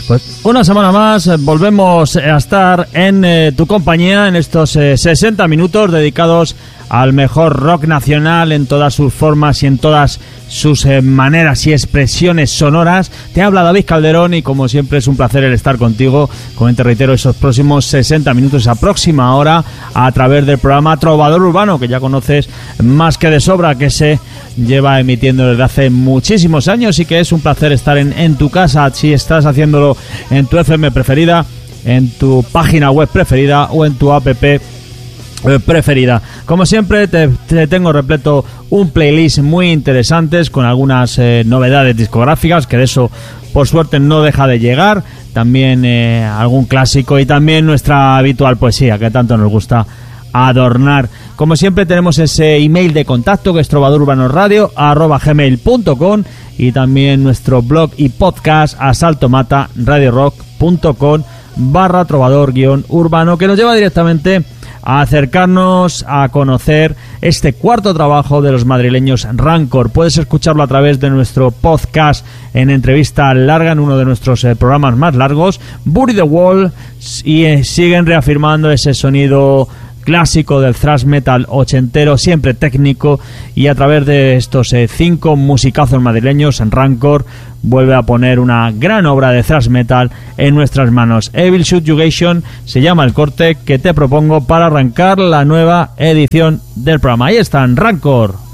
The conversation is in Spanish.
Pues una semana más volvemos a estar en tu compañía en estos 60 minutos dedicados al mejor rock nacional en todas sus formas y en todas sus maneras y expresiones sonoras. Te habla David Calderón y como siempre es un placer el estar contigo. Como te reitero, esos próximos 60 minutos, esa próxima hora, a través del programa Trovador Urbano, que ya conoces más que de sobra, que se lleva emitiendo desde hace muchísimos años y que es un placer estar en tu casa, si estás haciéndolo en tu FM preferida, en tu página web preferida o en tu app preferida. Como siempre te tengo repleto un playlist muy interesantes con algunas novedades discográficas, que de eso por suerte no deja de llegar, también algún clásico y también nuestra habitual poesía que tanto nos gusta adornar. Como siempre tenemos ese email de contacto que es trovadorurbanoradio@gmail.com y también nuestro blog y podcast asaltomata.radiorock.com/trovador-urbano, que nos lleva directamente a acercarnos a conocer este cuarto trabajo de los madrileños Rancor. Puedes escucharlo a través de nuestro podcast en entrevista larga, en uno de nuestros programas más largos, Bury the Wall, y siguen reafirmando ese sonido clásico del thrash metal ochentero, siempre técnico, y a través de estos 5 musicazos madrileños, Rancor vuelve a poner una gran obra de thrash metal en nuestras manos. Evil Subjugation se llama el corte que te propongo para arrancar la nueva edición del programa. Ahí están, Rancor.